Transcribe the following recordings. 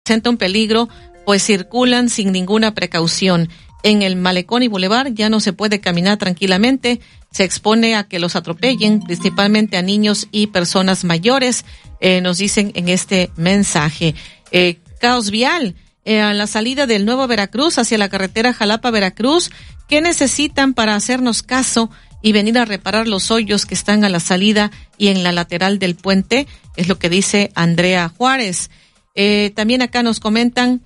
presenta un peligro, pues circulan sin ninguna precaución. En el Malecón y Boulevard ya no se puede caminar tranquilamente, se expone a que los atropellen, principalmente a niños y personas mayores, nos dicen en este mensaje. Caos vial, a la salida del Nuevo Veracruz hacia la carretera Jalapa-Veracruz. ¿Qué necesitan para hacernos caso y venir a reparar los hoyos que están a la salida y en la lateral del puente? Es lo que dice Andrea Juárez. También acá nos comentan,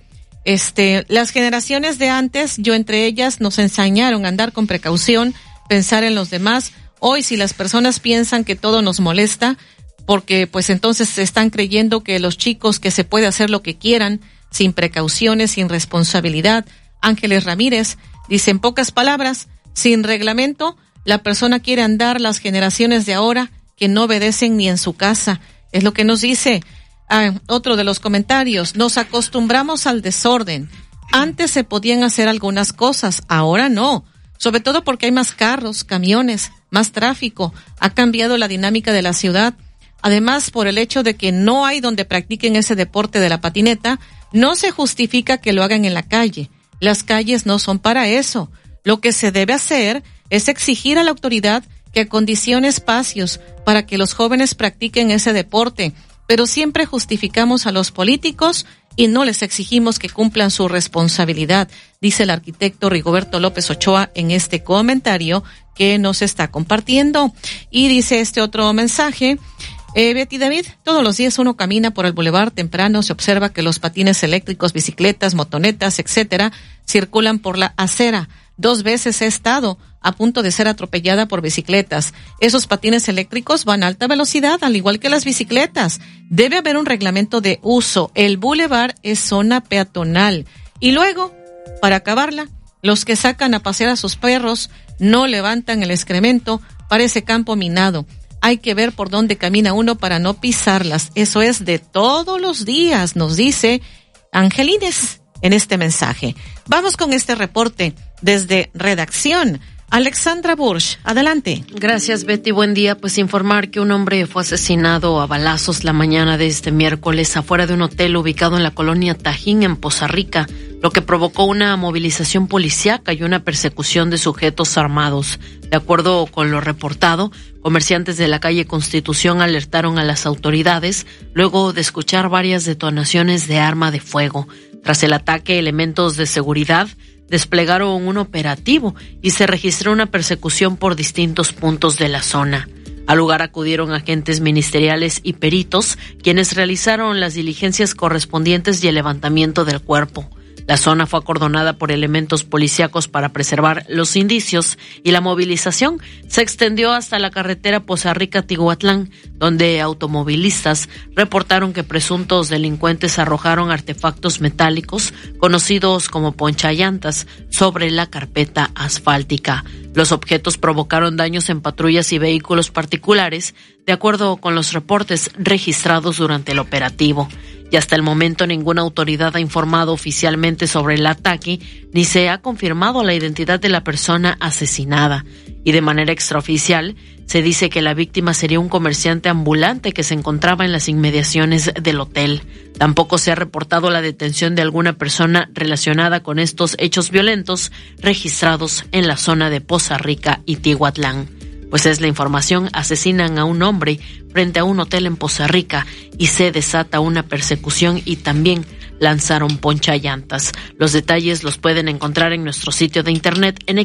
las generaciones de antes, yo entre ellas, nos enseñaron a andar con precaución, pensar en los demás. Hoy, si las personas piensan que todo nos molesta, porque pues entonces se están creyendo que los chicos que se puede hacer lo que quieran, sin precauciones, sin responsabilidad. Ángeles Ramírez dice, en pocas palabras, sin reglamento, la persona quiere andar. Las generaciones de ahora que no obedecen ni en su casa. Es lo que nos dice. Otro de los comentarios, nos acostumbramos al desorden. Antes se podían hacer algunas cosas, ahora no. Sobre todo porque hay más carros, camiones, más tráfico. Ha cambiado la dinámica de la ciudad. Además, por el hecho de que no hay donde practiquen ese deporte de la patineta, no se justifica que lo hagan en la calle. Las calles no son para eso. Lo que se debe hacer es exigir a la autoridad que acondicione espacios para que los jóvenes practiquen ese deporte. Pero siempre justificamos a los políticos y no les exigimos que cumplan su responsabilidad, dice el arquitecto Rigoberto López Ochoa en este comentario que nos está compartiendo. Y dice este otro mensaje, Betty David, todos los días uno camina por el bulevar temprano, se observa que los patines eléctricos, bicicletas, motonetas, etcétera, circulan por la acera. 2 veces he estado a punto de ser atropellada por bicicletas. Esos patines eléctricos van a alta velocidad, al igual que las bicicletas. Debe haber un reglamento de uso. El bulevar es zona peatonal. Y luego, para acabarla, los que sacan a pasear a sus perros no levantan el excremento, parece campo minado. Hay que ver por dónde camina uno para no pisarlas. Eso es de todos los días, nos dice Angelines en este mensaje. Vamos con este reporte desde redacción. Alexandra Bursch, adelante. Gracias, Betty. Buen día. Pues informar que un hombre fue asesinado a balazos la mañana de este miércoles afuera de un hotel ubicado en la colonia Tajín, en Poza Rica, lo que provocó una movilización policíaca y una persecución de sujetos armados. De acuerdo con lo reportado, comerciantes de la calle Constitución alertaron a las autoridades luego de escuchar varias detonaciones de arma de fuego. Tras el ataque, elementos de seguridad desplegaron un operativo y se registró una persecución por distintos puntos de la zona. Al lugar acudieron agentes ministeriales y peritos, quienes realizaron las diligencias correspondientes y el levantamiento del cuerpo. La zona fue acordonada por elementos policíacos para preservar los indicios y la movilización se extendió hasta la carretera Poza Rica-Tihuatlán, donde automovilistas reportaron que presuntos delincuentes arrojaron artefactos metálicos conocidos como ponchallantas sobre la carpeta asfáltica. Los objetos provocaron daños en patrullas y vehículos particulares, de acuerdo con los reportes registrados durante el operativo. Y hasta el momento ninguna autoridad ha informado oficialmente sobre el ataque, ni se ha confirmado la identidad de la persona asesinada. Y de manera extraoficial, se dice que la víctima sería un comerciante ambulante que se encontraba en las inmediaciones del hotel. Tampoco se ha reportado la detención de alguna persona relacionada con estos hechos violentos registrados en la zona de Poza Rica y Tihuatlán. Pues es la información, asesinan a un hombre frente a un hotel en Poza Rica y se desata una persecución y también lanzaron ponchallantas. Los detalles los pueden encontrar en nuestro sitio de internet en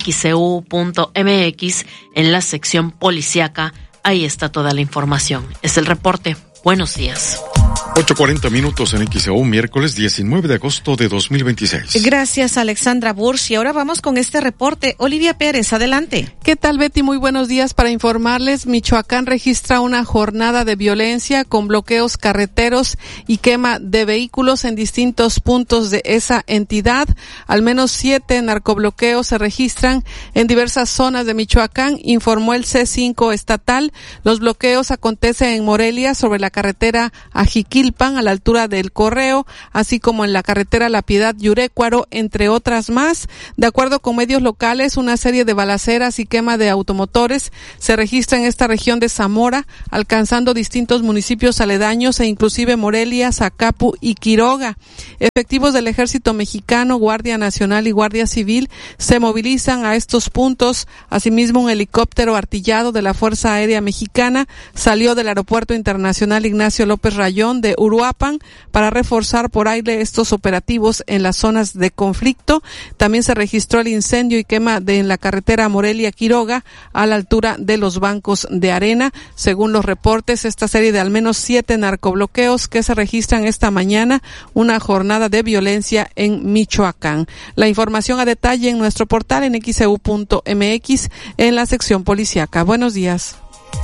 xcu.mx en la sección policíaca. Ahí está toda la información. Es el reporte. Buenos días. 8:40 en XEU, miércoles 19 de agosto de 2026. Gracias, Alexandra Bursch. Y ahora vamos con este reporte. Olivia Pérez, adelante. ¿Qué tal, Betty? Muy buenos días. Para informarles, Michoacán registra una jornada de violencia con bloqueos carreteros y quema de vehículos en distintos puntos de esa entidad. Al menos 7 narcobloqueos se registran en diversas zonas de Michoacán, informó el C5 estatal. Los bloqueos acontecen en Morelia sobre la carretera Ajiquí Quilpan, a la altura del Correo, así como en la carretera La Piedad-Yurécuaro, entre otras más. De acuerdo con medios locales, una serie de balaceras y quema de automotores se registra en esta región de Zamora, alcanzando distintos municipios aledaños e inclusive Morelia, Zacapu y Quiroga. Efectivos del Ejército Mexicano, Guardia Nacional y Guardia Civil se movilizan a estos puntos. Asimismo, un helicóptero artillado de la Fuerza Aérea Mexicana salió del Aeropuerto Internacional Ignacio López Rayón de Uruapan para reforzar por aire estos operativos en las zonas de conflicto. También se registró el incendio y quema en la carretera Morelia-Quiroga a la altura de los bancos de arena. Según los reportes, esta serie de al menos 7 narcobloqueos que se registran esta mañana, una jornada de violencia en Michoacán. La información a detalle en nuestro portal en xeu.mx en la sección policíaca. Buenos días.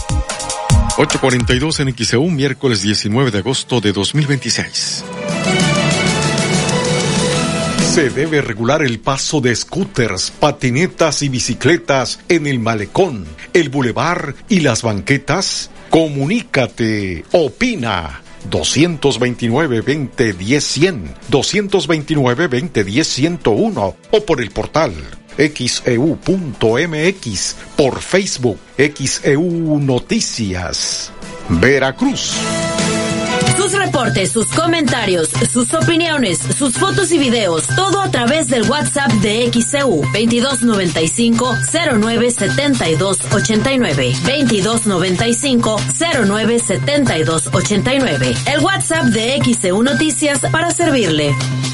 8:42 en XEU, miércoles 19 de agosto de 2026. Se debe regular el paso de scooters, patinetas y bicicletas en el malecón, el bulevar y las banquetas. Comunícate, opina. 229-2010-100, 229-2010-101 o por el portal xeu.mx, por Facebook XEU Noticias. Veracruz. Sus reportes, sus comentarios, sus opiniones, sus fotos y videos, todo a través del WhatsApp de XEU 2295-097289, 2295-097289, el WhatsApp de XEU Noticias para servirle.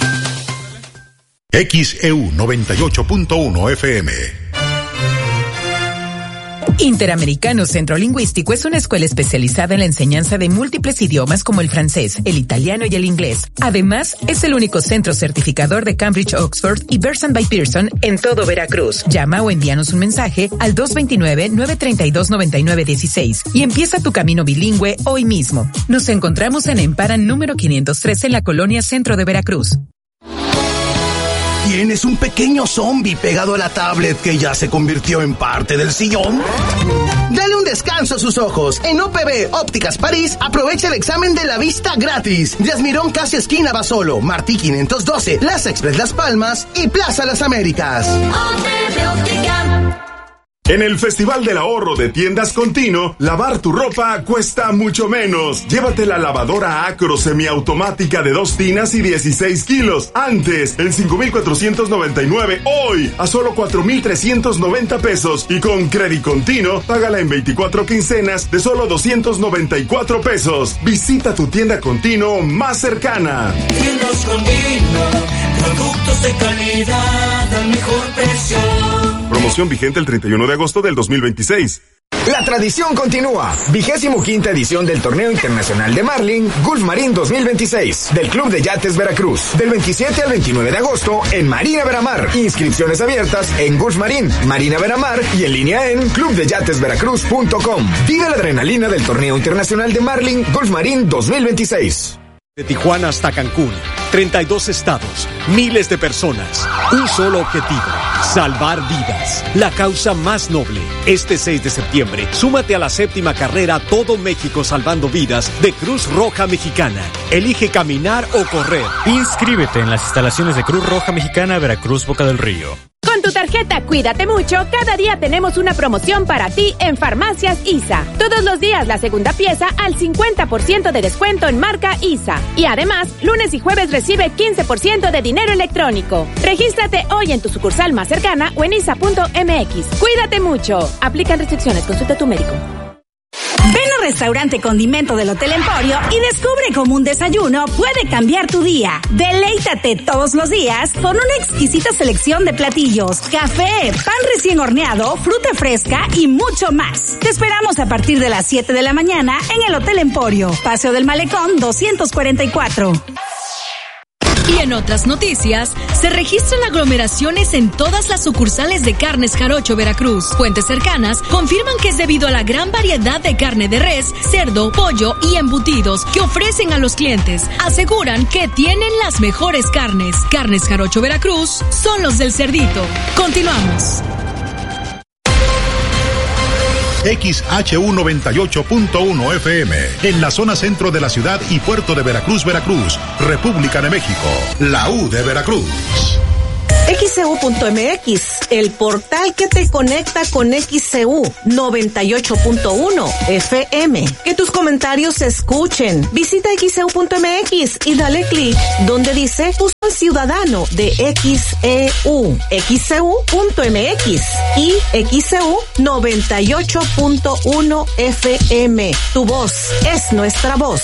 XEU 98.1 FM. Interamericano Centro Lingüístico es una escuela especializada en la enseñanza de múltiples idiomas como el francés, el italiano y el inglés. Además, es el único centro certificador de Cambridge, Oxford y Bearson by Pearson en todo Veracruz. Llama o envíanos un mensaje al 229-932-9916 y empieza tu camino bilingüe hoy mismo. Nos encontramos en Emparan número 513 en la colonia Centro de Veracruz. ¿Tienes un pequeño zombie pegado a la tablet que ya se convirtió en parte del sillón? Dale un descanso a sus ojos. En OPB Ópticas París, aprovecha el examen de la vista gratis. Díaz Mirón, casi esquina Basolo, Martí 512, Plaza Express Las Palmas y Plaza Las Américas. OPB Óptica. En el Festival del Ahorro de Tiendas Continuo, lavar tu ropa cuesta mucho menos. Llévate la lavadora Acro semiautomática de 2 tinas y 16 kilos. Antes, en 5,499. Hoy, a solo 4,390 pesos. Y con Credit Continuo, págala en 24 quincenas de solo 294 pesos. Visita tu tienda Continuo más cercana. Tiendas Continuo, productos de calidad al mejor precio. Promoción vigente el 31 de agosto del 2026. La tradición continúa. 25ª edición del Torneo Internacional de Marlin Gulf Marine 2026 del Club de Yates Veracruz. Del 27 al 29 de agosto en Marina Veramar. Inscripciones abiertas en Gulf Marine, Marina Veramar y en línea en clubdeyatesveracruz.com. Vive la adrenalina del Torneo Internacional de Marlin Gulf Marine 2026. De Tijuana hasta Cancún, 32 estados, miles de personas, un solo objetivo, salvar vidas. La causa más noble. Este 6 de septiembre, súmate a la 7ª carrera Todo México Salvando Vidas de Cruz Roja Mexicana. Elige caminar o correr. Inscríbete en las instalaciones de Cruz Roja Mexicana Veracruz, Boca del Río. Con tu tarjeta Cuídate Mucho, cada día tenemos una promoción para ti en Farmacias ISA. Todos los días la segunda pieza al 50% de descuento en marca ISA. Y además, lunes y jueves recibe 15% de dinero electrónico. Regístrate hoy en tu sucursal más cercana o en isa.mx. Cuídate mucho. Aplican restricciones. Consulta a tu médico. Ven al restaurante Condimento del Hotel Emporio y descubre cómo un desayuno puede cambiar tu día. Deleítate todos los días con una exquisita selección de platillos, café, pan recién horneado, fruta fresca y mucho más. Te esperamos a partir de las 7 de la mañana en el Hotel Emporio, Paseo del Malecón 244. Y en otras noticias, se registran aglomeraciones en todas las sucursales de Carnes Jarocho Veracruz. Fuentes cercanas confirman que es debido a la gran variedad de carne de res, cerdo, pollo y embutidos que ofrecen a los clientes. Aseguran que tienen las mejores carnes. Carnes Jarocho Veracruz son los del cerdito. Continuamos. XHU98.1 FM, en la zona centro de la ciudad y puerto de Veracruz, Veracruz, República de México, la U de Veracruz. XCU.mx, el portal que te conecta con XCU 98.1 FM. Que tus comentarios se escuchen. Visita XCU.mx y dale clic donde dice Uso Ciudadano de XEU. XCU.mx y XCU 98.1 FM. Tu voz es nuestra voz.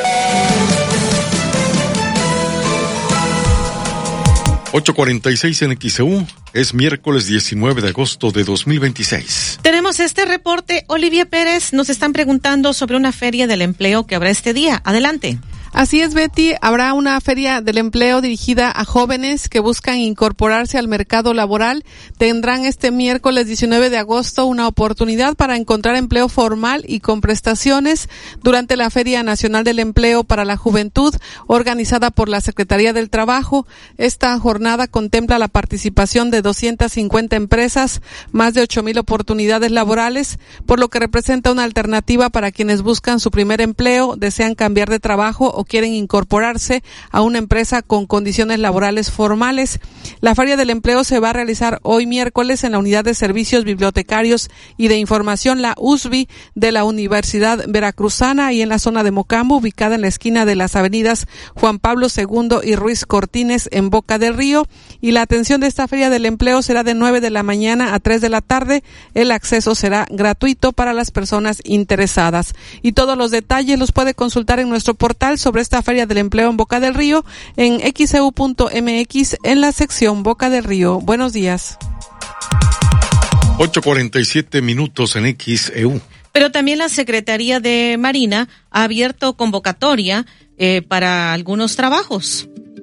8:46 en XEU, es miércoles 19 de agosto de 2026. Tenemos este reporte. Olivia Pérez, nos están preguntando sobre una feria del empleo que habrá este día. Adelante. Así es, Betty, habrá una feria del empleo dirigida a jóvenes que buscan incorporarse al mercado laboral. Tendrán este miércoles 19 de agosto una oportunidad para encontrar empleo formal y con prestaciones durante la Feria Nacional del Empleo para la Juventud, organizada por la Secretaría del Trabajo. Esta jornada contempla la participación de 250 empresas, más de 8,000 oportunidades laborales, por lo que representa una alternativa para quienes buscan su primer empleo, desean cambiar de trabajo o quieren incorporarse a una empresa con condiciones laborales formales. La Feria del Empleo se va a realizar hoy miércoles en la Unidad de Servicios Bibliotecarios y de Información, la USB, de la Universidad Veracruzana, y en la zona de Mocambo, ubicada en la esquina de las avenidas Juan Pablo II y Ruiz Cortines, en Boca del Río. Y la atención de esta Feria del Empleo será de 9 de la mañana a 3 de la tarde. El acceso será gratuito para las personas interesadas. Y todos los detalles los puede consultar en nuestro portal sobre esta Feria del Empleo en Boca del Río, en XEU.mx, en la sección Boca del Río. Buenos días. 8:47 minutos en XEU. Pero también la Secretaría de Marina ha abierto convocatoria para algunos trabajos.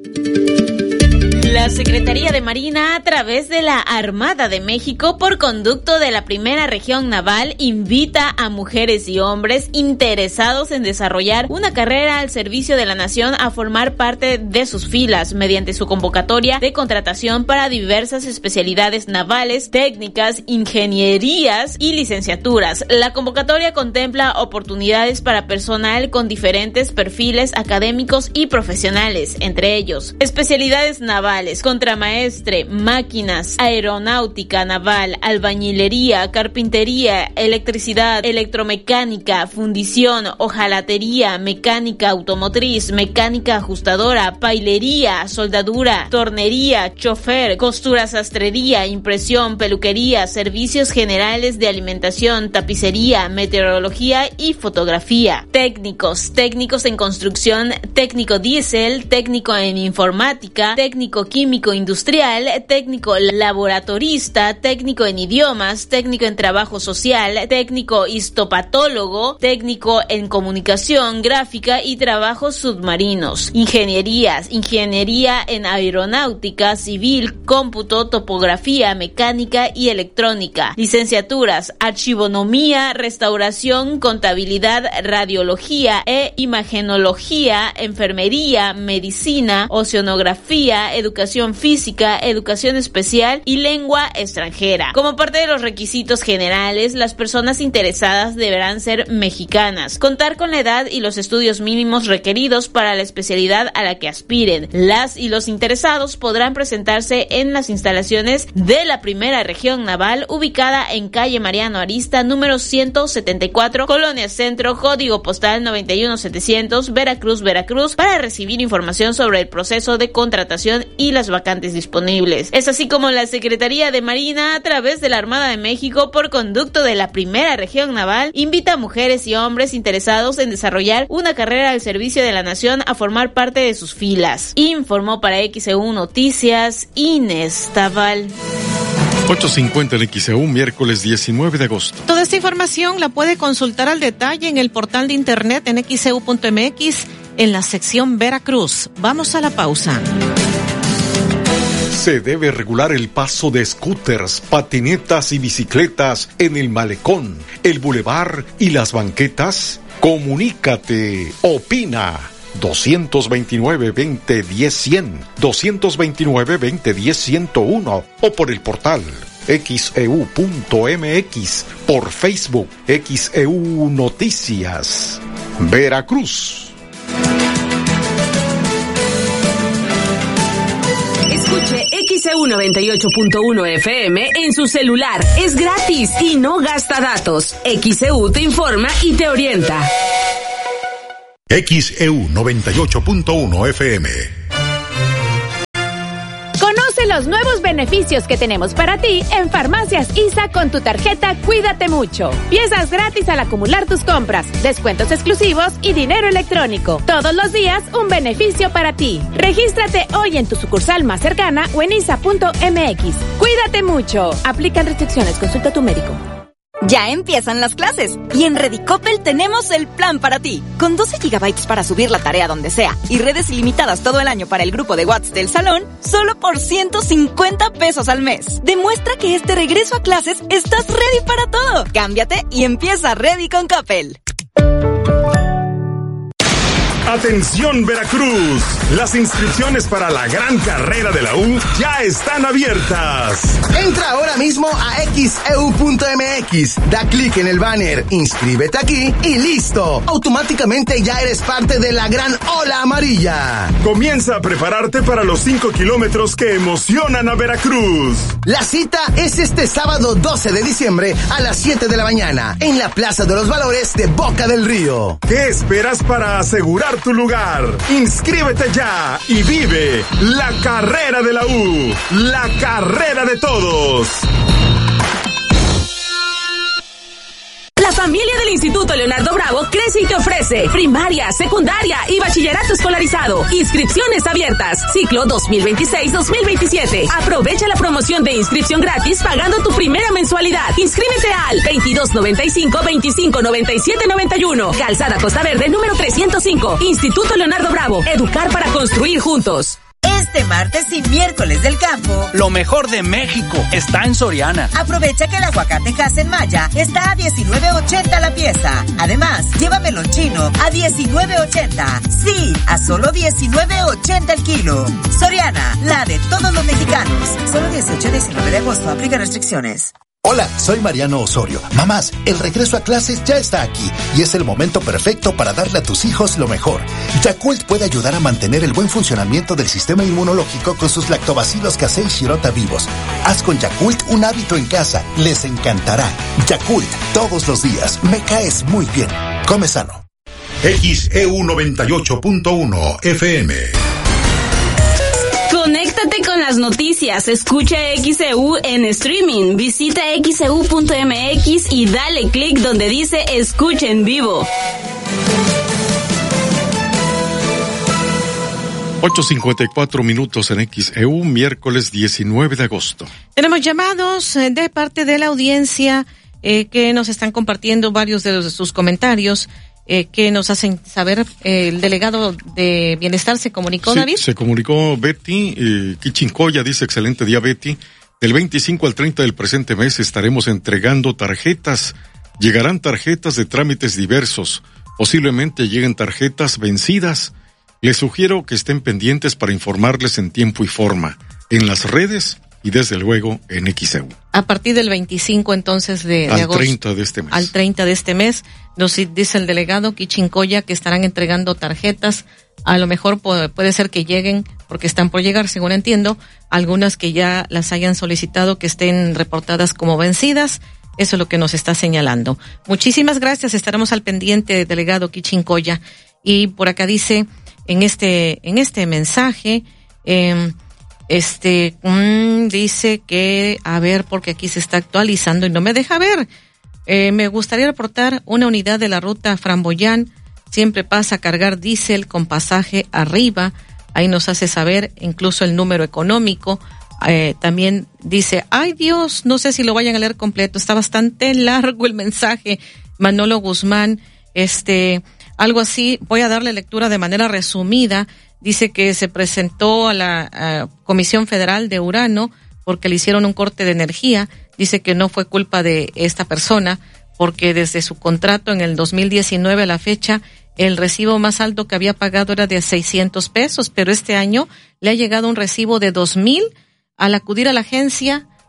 La Secretaría de Marina, a través de la Armada de México, por conducto de la Primera Región Naval, invita a mujeres y hombres interesados en desarrollar una carrera al servicio de la nación a formar parte de sus filas mediante su convocatoria de contratación para diversas especialidades navales, técnicas, ingenierías y licenciaturas. La convocatoria contempla oportunidades para personal con diferentes perfiles académicos y profesionales, entre ellos especialidades navales, contramaestre, máquinas, aeronáutica naval, albañilería, carpintería, electricidad, electromecánica, fundición, hojalatería, mecánica automotriz, mecánica ajustadora, pailería, soldadura, tornería, chofer, costura, sastrería, impresión, peluquería, servicios generales de alimentación, tapicería, meteorología y fotografía. Técnicos en construcción, técnico diésel, técnico en informática, técnico químico industrial, técnico laboratorista, técnico en idiomas, técnico en trabajo social, técnico histopatólogo, técnico en comunicación gráfica y trabajos submarinos. Ingenierías, ingeniería en aeronáutica, civil, cómputo, topografía, mecánica y electrónica. Licenciaturas, archivonomía, restauración, contabilidad, radiología e imagenología, enfermería, medicina, oceanografía, educación física, educación especial y lengua extranjera. Como parte de los requisitos generales, las personas interesadas deberán ser mexicanas, contar con la edad y los estudios mínimos requeridos para la especialidad a la que aspiren. Las y los interesados podrán presentarse en las instalaciones de la Primera Región Naval, ubicada en calle Mariano Arista, número 174, Colonia Centro, código postal 91700, Veracruz, Veracruz, para recibir información sobre el proceso de contratación y las vacantes disponibles. Es así como la Secretaría de Marina, a través de la Armada de México, por conducto de la Primera Región Naval, invita a mujeres y hombres interesados en desarrollar una carrera al servicio de la nación a formar parte de sus filas. Informó para XEU Noticias Inés Taval. 8:50 en XEU, miércoles 19 de agosto. Toda esta información la puede consultar al detalle en el portal de internet en XEU.mx, en la sección Veracruz. Vamos a la pausa. Se debe regular el paso de scooters, patinetas y bicicletas en el malecón, el bulevar y las banquetas. Comunícate, opina. 229-2010-100, 229-2010-101 o por el portal xeu.mx, por Facebook, XEU Noticias, Veracruz. Escuche XEU 98.1 FM en su celular. Es gratis y no gasta datos. XEU te informa y te orienta. XEU 98.1 FM. Conoce los nuevos beneficios que tenemos para ti en Farmacias ISA con tu tarjeta Cuídate Mucho. Piezas gratis al acumular tus compras, descuentos exclusivos y dinero electrónico. Todos los días un beneficio para ti. Regístrate hoy en tu sucursal más cercana o en isa.mx. Cuídate mucho. Aplican restricciones. Consulta a tu médico. Ya empiezan las clases y en Redicopel tenemos el plan para ti. Con 12 gigabytes para subir la tarea donde sea y redes ilimitadas todo el año para el grupo de WhatsApp del salón, solo por 150 pesos al mes. Demuestra que este regreso a clases estás ready para todo. Cámbiate y empieza Ready con Coppel. Atención Veracruz, las inscripciones para la gran carrera de la U ya están abiertas. Entra ahora mismo a xeu.mx, da clic en el banner, inscríbete aquí y listo. Automáticamente ya eres parte de la gran ola amarilla. Comienza a prepararte para los 5 kilómetros que emocionan a Veracruz. La cita es este sábado 12 de diciembre a las 7 de la mañana en la Plaza de los Valores de Boca del Río. ¿Qué esperas para asegurar tu lugar? Inscríbete ya y vive la carrera de la U, la carrera de todos. La familia del Instituto Leonardo Bravo crece y te ofrece primaria, secundaria y bachillerato escolarizado. Inscripciones abiertas. Ciclo 2026-2027. Aprovecha la promoción de inscripción gratis pagando tu primera mensualidad. Inscríbete al 2295-259791. Calzada Costa Verde número 305. Instituto Leonardo Bravo. Educar para construir juntos. Este martes y miércoles del campo, lo mejor de México está en Soriana. Aprovecha que el aguacate Hass Maya está a $19.80 la pieza. Además, llévamelo chino a $19.80. Sí, a solo $19.80 el kilo. Soriana, la de todos los mexicanos. Solo 18 y 19 de agosto. Aplica restricciones. Hola, soy Mariano Osorio. Mamás, el regreso a clases ya está aquí y es el momento perfecto para darle a tus hijos lo mejor. Yakult puede ayudar a mantener el buen funcionamiento del sistema inmunológico con sus lactobacilos casei shirota vivos. Haz con Yakult un hábito en casa. Les encantará. Yakult, todos los días. Me caes muy bien. Come sano. XEU 98.1 FM. Conéctate con las noticias, escucha XEU en streaming, visita xeu.mx y dale clic donde dice escucha en vivo. 8:54 en XEU, miércoles 19 de agosto. Tenemos llamados de parte de la audiencia que nos están compartiendo varios de sus comentarios. Que nos hacen saber, el delegado de Bienestar se comunicó, sí, David. Se comunicó Betty, Quichincoya dice, excelente día Betty, del 25 al 30 del presente mes estaremos entregando tarjetas, llegarán tarjetas de trámites diversos, posiblemente lleguen tarjetas vencidas, les sugiero que estén pendientes para informarles en tiempo y forma, en las redes y desde luego en XEU. A partir del 25 entonces de agosto. Al 30 de este mes. Al 30 de este mes, nos dice el delegado Quichincoya que estarán entregando tarjetas, a lo mejor puede ser que lleguen, porque están por llegar, según entiendo, algunas que ya las hayan solicitado que estén reportadas como vencidas, eso es lo que nos está señalando. Muchísimas gracias, estaremos al pendiente, delegado Quichincoya. Y por acá dice, en este mensaje, dice que, a ver, porque aquí se está actualizando y no me deja ver. Me gustaría reportar una unidad de la ruta Framboyán, siempre pasa a cargar diésel con pasaje arriba, ahí nos hace saber incluso el número económico. También dice, ay Dios, no sé si lo vayan a leer completo, está bastante largo el mensaje. Manolo Guzmán, algo así, voy a darle lectura de manera resumida. Dice que se presentó a la Comisión Federal de Urano porque le hicieron un corte de energía. Dice que no fue culpa de esta persona porque desde su contrato en el 2019 a la fecha, el recibo más alto que había pagado era de 600 pesos, pero este año le ha llegado un recibo de 2,000. Al acudir a la agencia,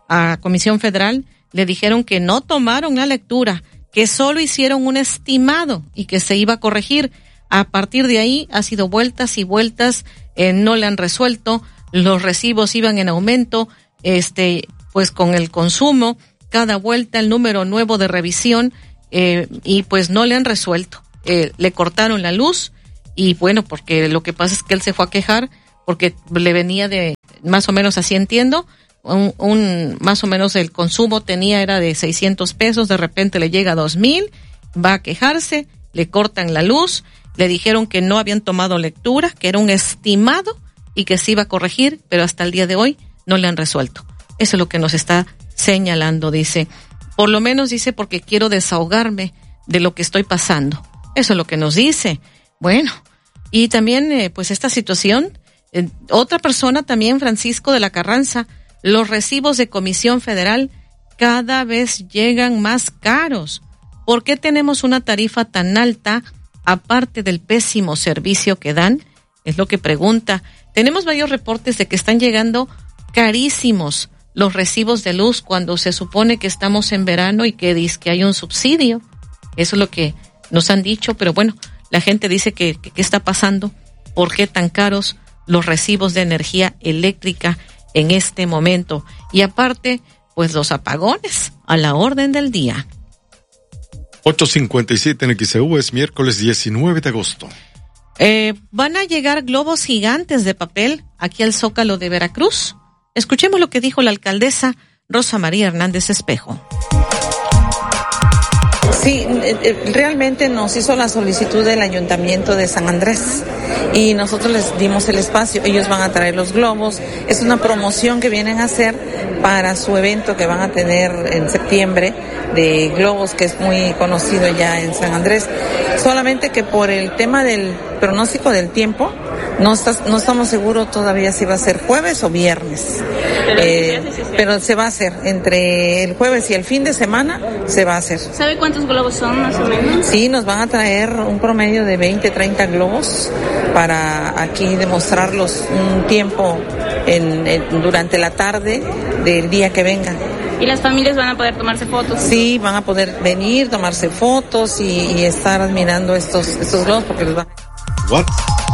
a Comisión Federal, le dijeron que no tomaron la lectura, que solo hicieron un estimado y que se iba a corregir. A partir de ahí ha sido vueltas y vueltas, no le han resuelto, los recibos iban en aumento, pues con el consumo, cada vuelta el número nuevo de revisión, y pues no le han resuelto. Le cortaron la luz y bueno, porque lo que pasa es que él se fue a quejar porque le venía de, más o menos así entiendo, más o menos el consumo era de 600 pesos, de repente le llega a 2,000, va a quejarse, le cortan la luz, le dijeron que no habían tomado lectura, que era un estimado y que se iba a corregir, pero hasta el día de hoy no le han resuelto. Eso es lo que nos está señalando, dice. Por lo menos dice, porque quiero desahogarme de lo que estoy pasando. Eso es lo que nos dice. Bueno, y también pues esta situación, otra persona también, Francisco de la Carranza, los recibos de Comisión Federal cada vez llegan más caros. ¿Por qué tenemos una tarifa tan alta, aparte del pésimo servicio que dan? Es lo que pregunta. Tenemos varios reportes de que están llegando carísimos los recibos de luz cuando se supone que estamos en verano y que dice que hay un subsidio. Eso es lo que nos han dicho, pero bueno, la gente dice que ¿qué está pasando? ¿Por qué tan caros los recibos de energía eléctrica en este momento? Y aparte, pues los apagones a la orden del día. 8:57 en XEU, es miércoles 19 de agosto. Van a llegar globos gigantes de papel aquí al Zócalo de Veracruz. Escuchemos lo que dijo la alcaldesa Rosa María Hernández Espejo. Sí, realmente nos hizo la solicitud del Ayuntamiento de San Andrés y nosotros les dimos el espacio. Ellos van a traer los globos. Es una promoción que vienen a hacer para su evento que van a tener en septiembre de globos, que es muy conocido ya en San Andrés. Solamente que por el tema del pronóstico del tiempo, no estamos seguros todavía si va a ser jueves o viernes. Pero se va a hacer entre el jueves y el fin de semana, se va a hacer. ¿Sabe cuántos globos son más o menos? Sí, nos van a traer un promedio de 20, 30 globos para aquí demostrarlos un tiempo durante la tarde del día que vengan. ¿Y las familias van a poder tomarse fotos? Sí, van a poder venir, tomarse fotos y estar admirando estos globos porque los van a... ¿What?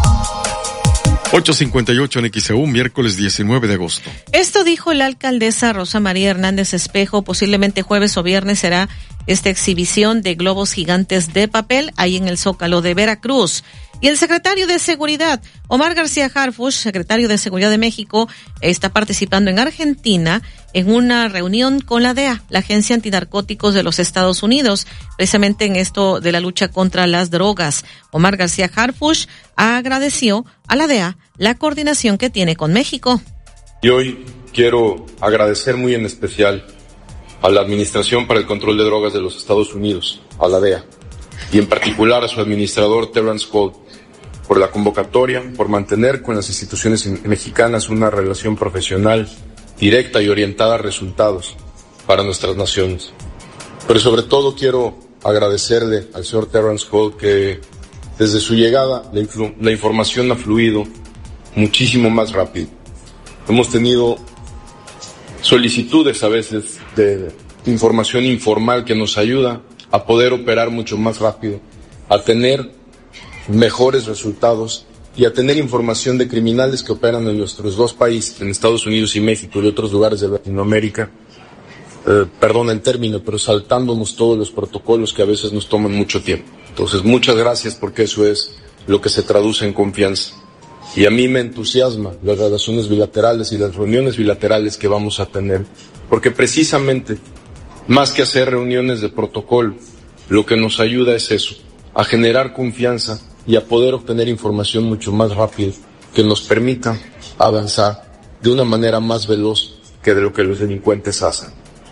8:58 en XEU, miércoles 19 de agosto. Esto dijo la alcaldesa Rosa María Hernández Espejo. Posiblemente jueves o viernes será esta exhibición de globos gigantes de papel ahí en el Zócalo de Veracruz. Y el secretario de Seguridad, Omar García Harfuch, secretario de Seguridad de México, está participando en Argentina en una reunión con la DEA, la Agencia Antinarcóticos de los Estados Unidos, precisamente en esto de la lucha contra las drogas. Omar García Harfuch agradeció a la DEA la coordinación que tiene con México. Y hoy quiero agradecer muy en especial a la Administración para el Control de Drogas de los Estados Unidos, a la DEA, y en particular a su administrador Terrence Holt, por la convocatoria, por mantener con las instituciones mexicanas una relación profesional, directa y orientada a resultados para nuestras naciones. Pero sobre todo quiero agradecerle al señor Terrence Holt que desde su llegada la información ha fluido muchísimo más rápido. Hemos tenido solicitudes a veces de información informal que nos ayuda a poder operar mucho más rápido, a tener mejores resultados y a tener información de criminales que operan en nuestros dos países, en Estados Unidos y México y otros lugares de Latinoamérica, perdón el término, pero saltándonos todos los protocolos que a veces nos toman mucho tiempo. Entonces, muchas gracias porque eso es lo que se traduce en confianza. Y a mí me entusiasma las relaciones bilaterales y las reuniones bilaterales que vamos a tener, porque precisamente, más que hacer reuniones de protocolo, lo que nos ayuda es eso, a generar confianza y a poder obtener información mucho más rápido que nos permita avanzar de una manera más veloz que de lo que los delincuentes hacen.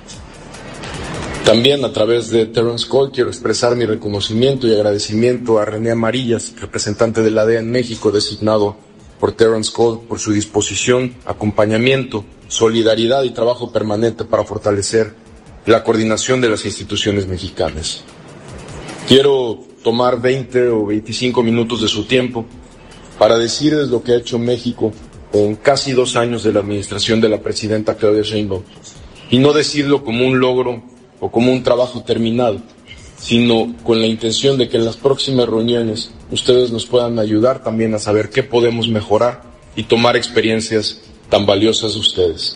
También a través de Terrence Holt quiero expresar mi reconocimiento y agradecimiento a René Amarillas, representante de la DEA en México, designado por Terrence Holt, por su disposición, acompañamiento, solidaridad y trabajo permanente para fortalecer la coordinación de las instituciones mexicanas. Quiero tomar 20 o 25 minutos de su tiempo para decirles lo que ha hecho México en casi 2 años de la administración de la presidenta Claudia Sheinbaum y no decirlo como un logro o como un trabajo terminado, sino con la intención de que en las próximas reuniones ustedes nos puedan ayudar también a saber qué podemos mejorar y tomar experiencias tan valiosas de ustedes.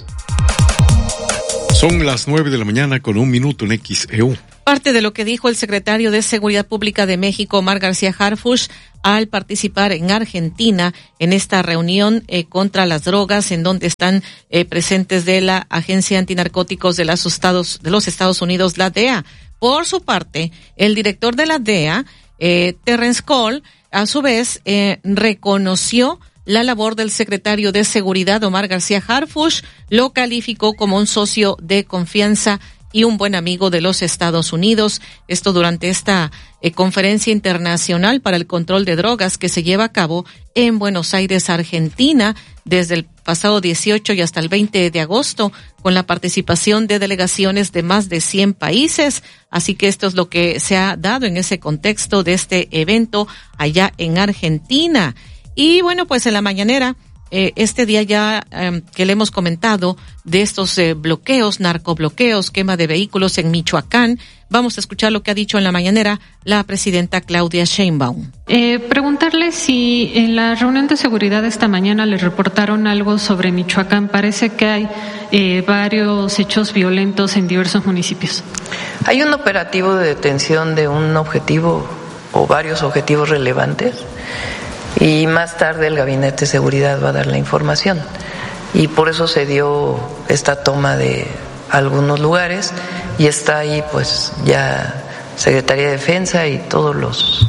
Son las 9 de la mañana con 1 minuto en XEU. Parte de lo que dijo el secretario de Seguridad Pública de México, Omar García Harfuch, al participar en Argentina en esta reunión contra las drogas, en donde están presentes de la Agencia Antinarcóticos de los Estados Unidos, la DEA. Por su parte, el director de la DEA, Terrence Cole, a su vez reconoció la labor del secretario de Seguridad, Omar García Harfuch, lo calificó como un socio de confianza y un buen amigo de los Estados Unidos. Esto durante esta conferencia internacional para el control de drogas que se lleva a cabo en Buenos Aires, Argentina, desde el pasado 18 y hasta el 20 de agosto, con la participación de delegaciones de más de 100 países. Así que esto es lo que se ha dado en ese contexto de este evento allá en Argentina. Y bueno, pues en la mañanera, este día ya que le hemos comentado de estos bloqueos, narcobloqueos, quema de vehículos en Michoacán, vamos a escuchar lo que ha dicho en la mañanera la presidenta Claudia Sheinbaum. Preguntarle si en la reunión de seguridad de esta mañana le reportaron algo sobre Michoacán. Parece que hay varios hechos violentos en diversos municipios. Hay un operativo de detención de un objetivo o varios objetivos relevantes. Y más tarde el Gabinete de Seguridad va a dar la información. Y por eso se dio esta toma de algunos lugares y está ahí pues ya Secretaría de Defensa y todos los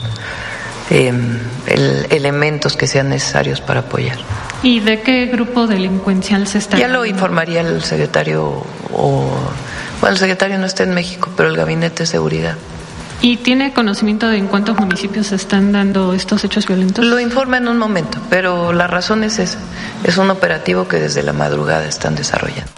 elementos que sean necesarios para apoyar. ¿Y de qué grupo delincuencial se está? Ya lo informaría el secretario el secretario no está en México, pero el Gabinete de Seguridad. ¿Y tiene conocimiento de en cuántos municipios se están dando estos hechos violentos? Lo informa en un momento, pero la razón es esa. Es un operativo que desde la madrugada están desarrollando.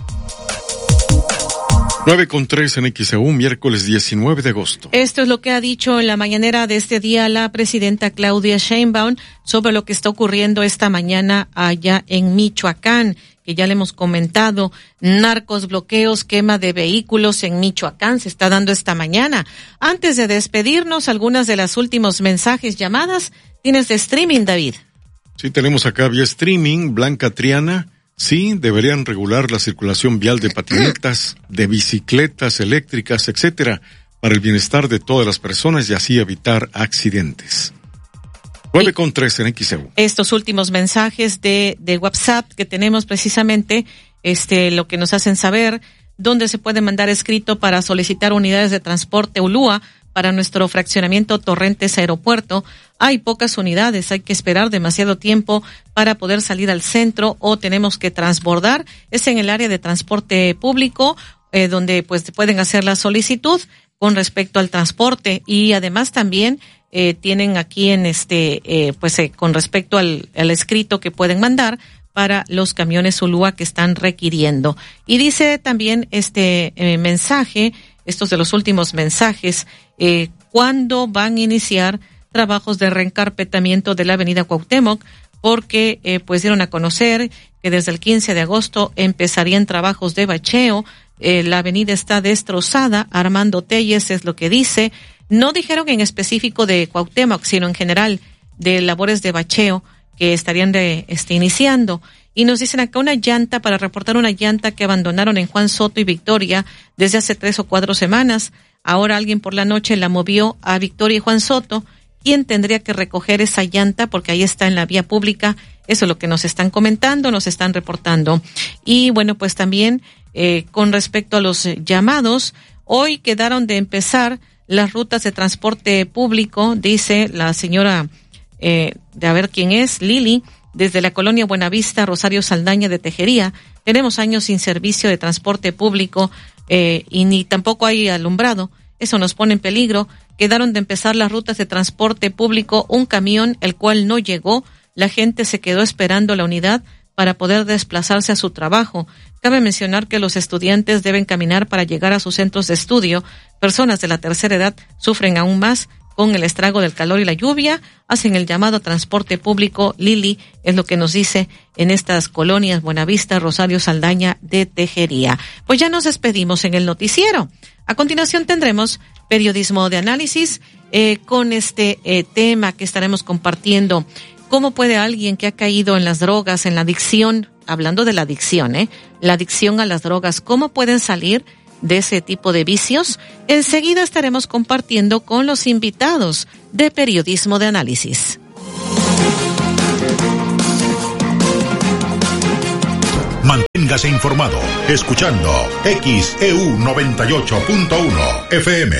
9:03 en XEU, miércoles 19 de agosto. Esto es lo que ha dicho en la mañanera de este día la presidenta Claudia Sheinbaum sobre lo que está ocurriendo esta mañana allá en Michoacán, que ya le hemos comentado. Narcos, bloqueos, quema de vehículos en Michoacán se está dando esta mañana. Antes de despedirnos, algunas de las últimos mensajes, llamadas, tienes de streaming, David. Sí, tenemos acá vía streaming, Blanca Triana. Sí, deberían regular la circulación vial de patinetas, de bicicletas eléctricas, etcétera, para el bienestar de todas las personas y así evitar accidentes. 9:03 en XEU. Estos últimos mensajes de WhatsApp que tenemos precisamente, lo que nos hacen saber, dónde se puede mandar escrito para solicitar unidades de transporte ULUA para nuestro fraccionamiento Torrentes Aeropuerto. Hay pocas unidades, hay que esperar demasiado tiempo para poder salir al centro o tenemos que transbordar. Es en el área de transporte público, donde pues pueden hacer la solicitud con respecto al transporte y además también tienen aquí en con respecto al escrito que pueden mandar para los camiones ULUA que están requiriendo. Y dice también mensaje, estos de los últimos mensajes, ¿cuándo van a iniciar trabajos de reencarpetamiento de la avenida Cuauhtémoc? Porque pues dieron a conocer que desde el 15 de agosto empezarían trabajos de bacheo. La avenida está destrozada. Armando Telles es lo que dice. No dijeron en específico de Cuauhtémoc, sino en general de labores de bacheo que estarían iniciando. Y nos dicen acá para reportar una llanta que abandonaron en Juan Soto y Victoria desde hace 3 o 4 semanas. Ahora alguien por la noche la movió a Victoria y Juan Soto. ¿Quién tendría que recoger esa llanta? Porque ahí está en la vía pública. Eso es lo que nos están comentando, nos están reportando. Y bueno, pues también con respecto a los llamados, hoy quedaron de empezar las rutas de transporte público, dice la señora, de a ver quién es, Lili, desde la colonia Buenavista, Rosario Saldaña de Tejería. Tenemos años sin servicio de transporte público y ni tampoco hay alumbrado. Eso nos pone en peligro. Quedaron de empezar las rutas de transporte público, un camión el cual no llegó. La gente se quedó esperando la unidad para poder desplazarse a su trabajo. Cabe mencionar que los estudiantes deben caminar para llegar a sus centros de estudio. Personas de la tercera edad sufren aún más con el estrago del calor y la lluvia, hacen el llamado a transporte público. Lili, es lo que nos dice en estas colonias Buenavista, Rosario Saldaña de Tejería. Pues ya nos despedimos en el noticiero. A continuación tendremos periodismo de análisis con este tema que estaremos compartiendo. ¿Cómo puede alguien que ha caído en las drogas, en la adicción, hablando de la adicción, la adicción a las drogas, cómo pueden salir de ese tipo de vicios? Enseguida estaremos compartiendo con los invitados de periodismo de análisis. Manténgase informado escuchando XEU 98.1 FM.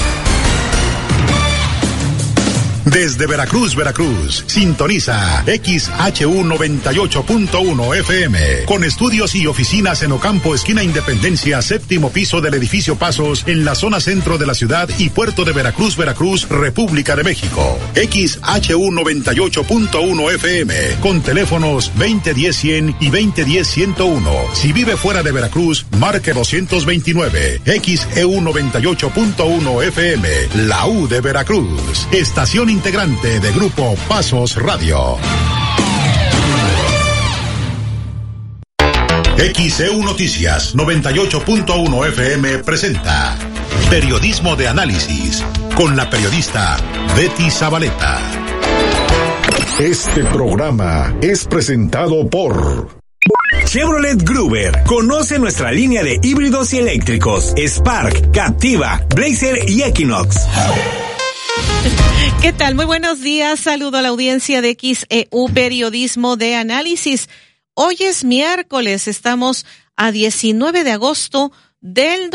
Desde Veracruz, sintoniza XHU 98.1 FM, con estudios y oficinas en Ocampo, esquina Independencia, séptimo piso del edificio Pasos, en la zona centro de la ciudad y puerto de Veracruz, República de México. XHU 98.1 FM, con teléfonos 2010-100 y 2010-101. Si vive fuera de Veracruz, marque 229. XEU 98.1 FM, la U de Veracruz. Estación integrante de Grupo Pasos Radio. XEU Noticias 98.1 FM presenta Periodismo de Análisis con la periodista Betty Zabaleta. Este programa es presentado por Chevrolet Gruber. Conoce nuestra línea de híbridos y eléctricos: Spark, Captiva, Blazer y Equinox. ¿Qué tal? Muy buenos días. Saludo a la audiencia de XEU Periodismo de Análisis. Hoy es miércoles. Estamos a 19 de agosto del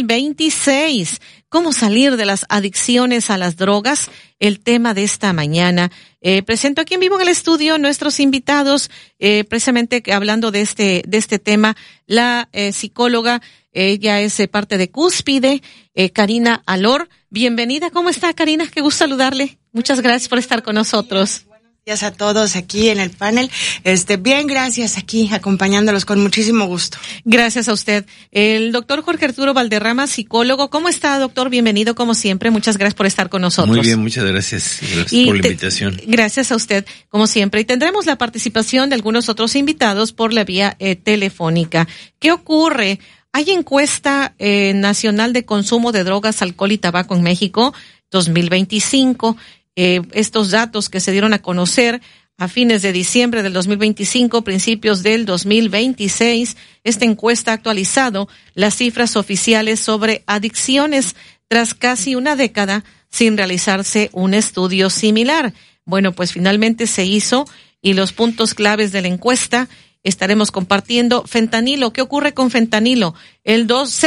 2026. ¿Cómo salir de las adicciones a las drogas? El tema de esta mañana. Presento aquí en vivo en el estudio nuestros invitados, precisamente hablando de este tema, la psicóloga, ella es parte de Cúspide, Karina Alor. Bienvenida, ¿cómo está, Karina? Qué gusto saludarle. Muchas gracias por estar con nosotros. Buenos días a todos aquí en el panel. Bien, gracias, aquí acompañándolos con muchísimo gusto. Gracias a usted. El doctor Jorge Arturo Valderrama, psicólogo. ¿Cómo está, doctor? Bienvenido, como siempre. Muchas gracias por estar con nosotros. Muy bien, muchas gracias. Gracias por la invitación. Gracias a usted, como siempre. Y tendremos la participación de algunos otros invitados por la vía telefónica. ¿Qué ocurre? Hay encuesta nacional de consumo de drogas, alcohol y tabaco en México 2025. Estos datos que se dieron a conocer a fines de diciembre del 2025, principios del 2026. Esta encuesta ha actualizado las cifras oficiales sobre adicciones tras casi una década sin realizarse un estudio similar. Bueno, pues finalmente se hizo y los puntos claves de la encuesta estaremos compartiendo. Fentanilo, ¿qué ocurre con fentanilo? El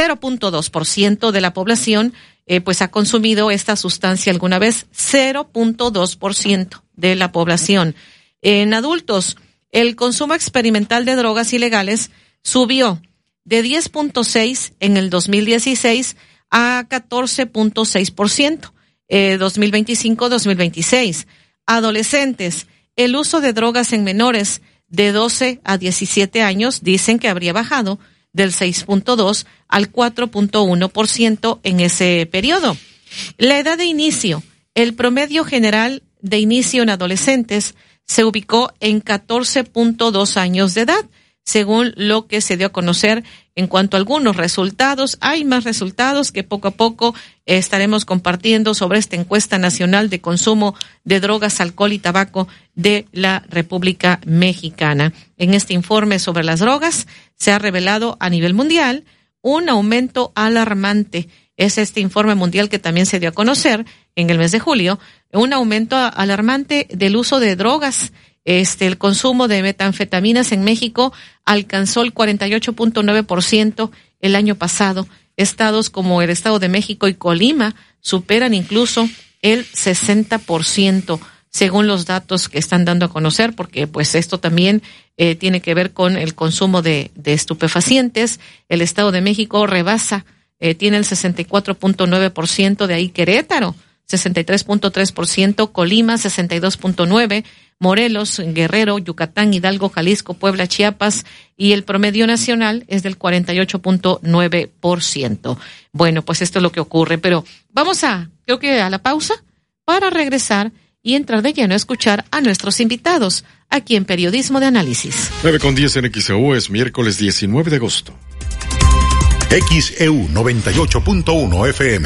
0.2% de la población pues ha consumido esta sustancia alguna vez. 0.2% de la población. En adultos, el consumo experimental de drogas ilegales subió de 10.6 en el 2016 a 14.6%, 2025-2026. Adolescentes, el uso de drogas en menores de 12 a 17 años dicen que habría bajado del 6.2 al 4.1% en ese periodo. La edad de inicio, el promedio general de inicio en adolescentes se ubicó en 14.2 años de edad, según lo que se dio a conocer en cuanto a algunos resultados. Hay más resultados que poco a poco estaremos compartiendo sobre esta encuesta nacional de consumo de drogas, alcohol y tabaco de la República Mexicana. En este informe sobre las drogas se ha revelado a nivel mundial un aumento alarmante. Es este informe mundial que también se dio a conocer en el mes de julio, un aumento alarmante del uso de drogas. El consumo de metanfetaminas en México alcanzó el 48.9% el año pasado. Estados como el Estado de México y Colima superan incluso el 60%, según los datos que están dando a conocer, porque pues esto también tiene que ver con el consumo de estupefacientes. El Estado de México rebasa, tiene el 64.9%, de ahí Querétaro 63.3%, Colima 62.9%, Morelos, Guerrero, Yucatán, Hidalgo, Jalisco, Puebla, Chiapas, y el promedio nacional es del 48.9%. Bueno, pues esto es lo que ocurre, pero vamos creo que a la pausa, para regresar y entrar de lleno a escuchar a nuestros invitados aquí en Periodismo de Análisis. 9:10 en XEU, es miércoles 19 de agosto. XEU 98.1 FM.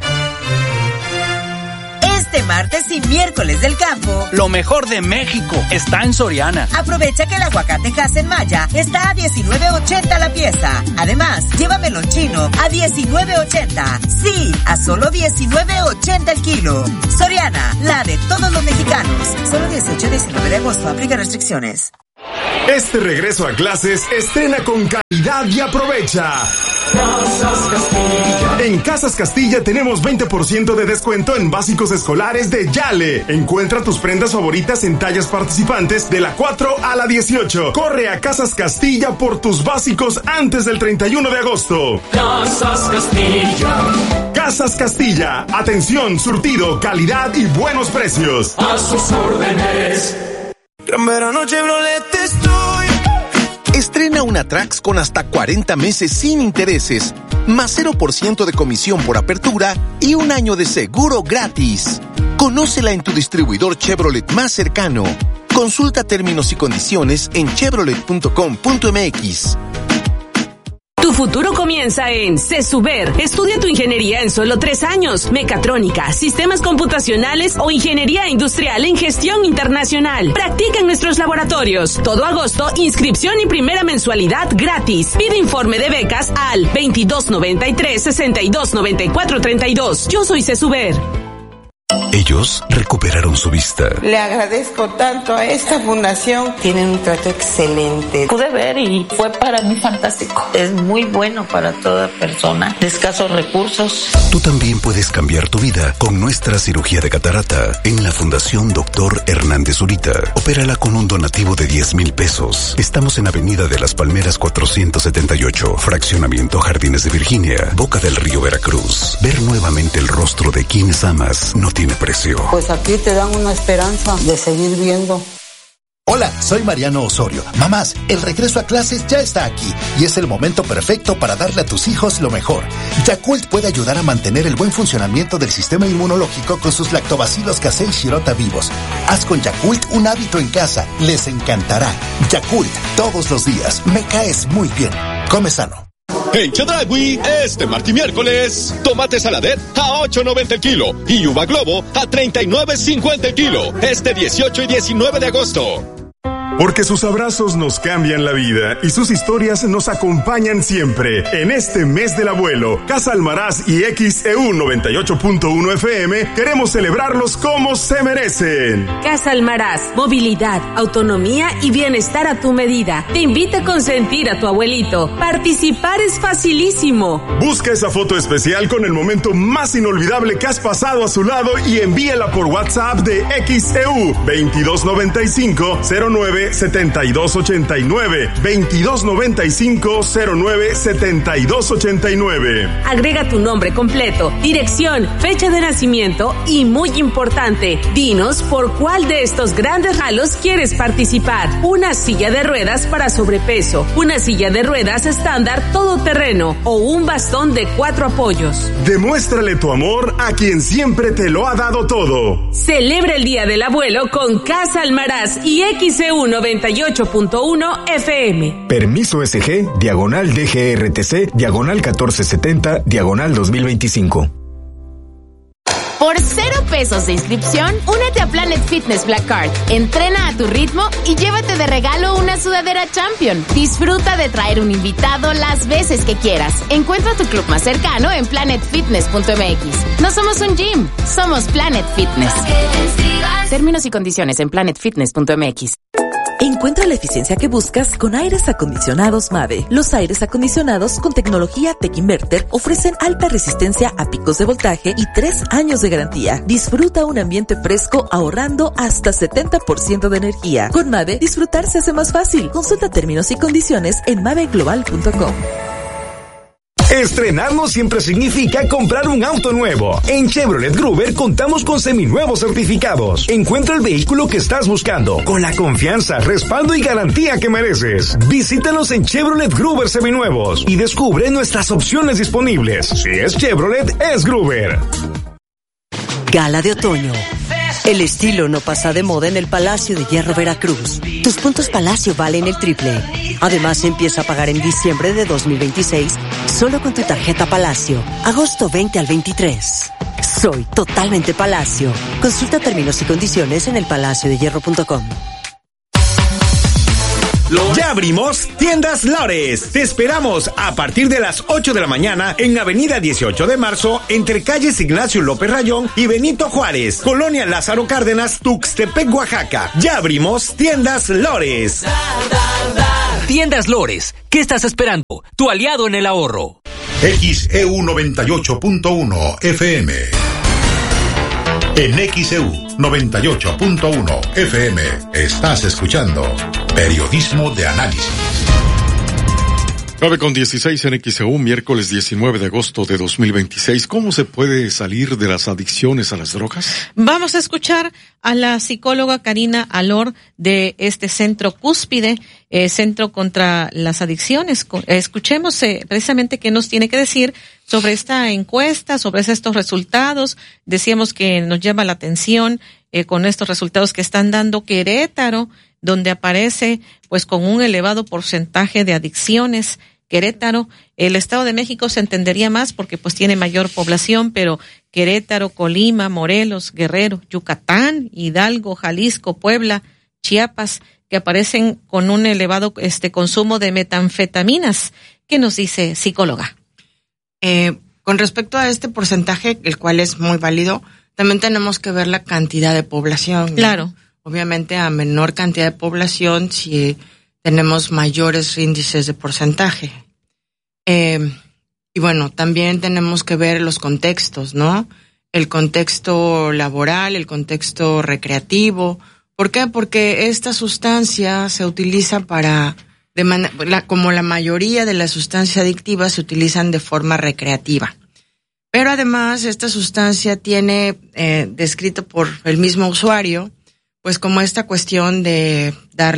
Este martes y miércoles del campo, lo mejor de México está en Soriana. Aprovecha que el aguacate Hass Maya está a $19.80 la pieza. Además, llévamelo chino a $19.80. Sí, a solo $19.80 el kilo. Soriana, la de todos los mexicanos. Solo 18 y 19 de agosto, aplica restricciones. Este regreso a clases estrena con calidad y aprovecha. Casas Castilla. En Casas Castilla tenemos 20% de descuento en básicos escolares de Yale. Encuentra tus prendas favoritas en tallas participantes de la 4 a la 18. Corre a Casas Castilla por tus básicos antes del 31 de agosto. Casas Castilla. Casas Castilla. Atención, surtido, calidad y buenos precios. A sus órdenes. Gran verano Chevrolet estoy. Estrena una Trax con hasta 40 meses sin intereses, más 0% de comisión por apertura y un año de seguro gratis. Conócela en tu distribuidor Chevrolet más cercano. Consulta términos y condiciones en chevrolet.com.mx. Tu futuro comienza en CESUBER. Estudia tu ingeniería en solo 3 años. Mecatrónica, sistemas computacionales o ingeniería industrial en gestión internacional. Practica en nuestros laboratorios. Todo agosto, inscripción y primera mensualidad gratis. Pide informe de becas al 2293-629432. Yo soy CESUBER. Ellos recuperaron su vista. Le agradezco tanto a esta fundación. Tienen un trato excelente. Pude ver y fue para mí fantástico. Es muy bueno para toda persona de escasos recursos. Tú también puedes cambiar tu vida con nuestra cirugía de catarata en la Fundación Dr. Hernández Zurita. Opérala con un donativo de 10,000 pesos. Estamos en Avenida de las Palmeras 478, Fraccionamiento Jardines de Virginia, Boca del Río, Veracruz. Ver nuevamente el rostro de quienes amas no tiene precio. Pues aquí te dan una esperanza de seguir viendo. Hola, soy Mariano Osorio. Mamás, el regreso a clases ya está aquí y es el momento perfecto para darle a tus hijos lo mejor. Yakult puede ayudar a mantener el buen funcionamiento del sistema inmunológico con sus lactobacilos Casei Shirota vivos. Haz con Yakult un hábito en casa. Les encantará. Yakult, todos los días. Me caes muy bien. Come sano. En Chedraui, este martes y miércoles, tomate saladet a $8.90 el kilo y uva globo a $39.50 el kilo. Este 18 y 19 de agosto. Porque sus abrazos nos cambian la vida y sus historias nos acompañan siempre. En este mes del abuelo, Casa Almaraz y XEU 98.1 FM queremos celebrarlos como se merecen. Casa Almaraz, movilidad, autonomía y bienestar a tu medida. Te invita a consentir a tu abuelito. Participar es facilísimo. Busca esa foto especial con el momento más inolvidable que has pasado a su lado y envíala por WhatsApp de XEU 2295-09 7289 2295-09-7289. Agrega tu nombre completo, dirección, fecha de nacimiento y, muy importante, dinos por cuál de estos grandes regalos quieres participar. Una silla de ruedas para sobrepeso, una silla de ruedas estándar todoterreno o un bastón de 4 apoyos. Demuéstrale tu amor a quien siempre te lo ha dado todo. Celebra el Día del Abuelo con Casa Almaraz y XEU 98.1 FM. Permiso SG, diagonal DGRTC, diagonal 1470, diagonal 2025. Por 0 pesos de inscripción, únete a Planet Fitness Black Card. Entrena a tu ritmo y llévate de regalo una sudadera Champion. Disfruta de traer un invitado las veces que quieras. Encuentra tu club más cercano en planetfitness.mx. No somos un gym, somos Planet Fitness. Términos y condiciones en planetfitness.mx. Encuentra la eficiencia que buscas con aires acondicionados Mave. Los aires acondicionados con tecnología Tech Inverter ofrecen alta resistencia a picos de voltaje y 3 años de garantía. Disfruta un ambiente fresco ahorrando hasta 70% de energía. Con Mave, disfrutar se hace más fácil. Consulta términos y condiciones en maveglobal.com. Estrenar no siempre significa comprar un auto nuevo. En Chevrolet Gruber contamos con seminuevos certificados. Encuentra el vehículo que estás buscando con la confianza, respaldo y garantía que mereces. Visítanos en Chevrolet Gruber Seminuevos y descubre nuestras opciones disponibles. Si es Chevrolet, es Gruber. Gala de otoño. El estilo no pasa de moda en el Palacio de Hierro Veracruz. Tus puntos Palacio valen el triple. Además, empieza a pagar en diciembre de 2026 solo con tu tarjeta Palacio. Agosto 20 al 23. Soy totalmente Palacio. Consulta términos y condiciones en elpalaciodehierro.com. Ya abrimos Tiendas Lores. Te esperamos a partir de las 8 de la mañana en Avenida 18 de Marzo, entre calles Ignacio López Rayón y Benito Juárez, Colonia Lázaro Cárdenas, Tuxtepec, Oaxaca. Ya abrimos Tiendas Lores. Tiendas Lores, ¿qué estás esperando? Tu aliado en el ahorro. XEU 98.1 FM. En XEU 98.1 FM estás escuchando Periodismo de Análisis. 9:16 en XEU, miércoles 19 de agosto de 2026. ¿Cómo se puede salir de las adicciones a las drogas? Vamos a escuchar a la psicóloga Karina Alor de este Centro Cúspide, Centro contra las Adicciones. Escuchemos precisamente qué nos tiene que decir sobre esta encuesta, sobre estos resultados. Decíamos que nos llama la atención con estos resultados que están dando Querétaro, donde aparece pues con un elevado porcentaje de adicciones. Querétaro, el Estado de México se entendería más porque pues tiene mayor población, pero Querétaro, Colima, Morelos, Guerrero, Yucatán, Hidalgo, Jalisco, Puebla, Chiapas, que aparecen con un elevado consumo de metanfetaminas. ¿Qué nos dice psicóloga? Con respecto a este porcentaje, el cual es muy válido, también tenemos que ver la cantidad de población, ¿no? Claro. Obviamente a menor cantidad de población, si tenemos mayores índices de porcentaje. Y bueno, también tenemos que ver los contextos, ¿no? El contexto laboral, el contexto recreativo. ¿Por qué? Porque esta sustancia se utiliza como la mayoría de las sustancias adictivas se utilizan de forma recreativa. Pero además esta sustancia tiene, descrito por el mismo usuario, pues como esta cuestión de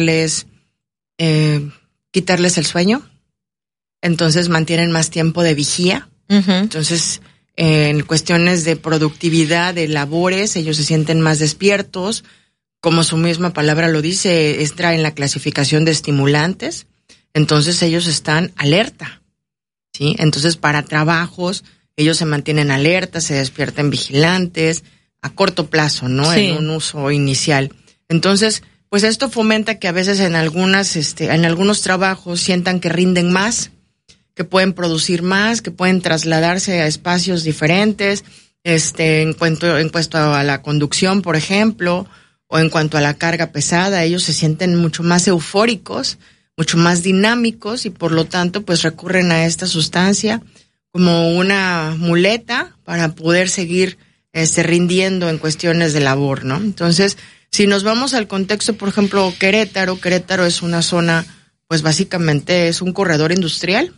quitarles el sueño, entonces mantienen más tiempo de vigía. Uh-huh. Entonces, en cuestiones de productividad, de labores, ellos se sienten más despiertos, como su misma palabra lo dice, entra en la clasificación de estimulantes, entonces ellos están alerta, ¿sí? Entonces, para trabajos, ellos se mantienen alertas, se despiertan vigilantes, a corto plazo, ¿no? Sí. En un uso inicial. Entonces, pues esto fomenta que a veces en algunos trabajos sientan que rinden más, que pueden producir más, que pueden trasladarse a espacios diferentes, en cuanto a la conducción, por ejemplo, o en cuanto a la carga pesada, ellos se sienten mucho más eufóricos, mucho más dinámicos y por lo tanto pues recurren a esta sustancia como una muleta para poder seguir rindiendo en cuestiones de labor, ¿no? Entonces, si nos vamos al contexto, por ejemplo, Querétaro es una zona, pues básicamente es un corredor industrial,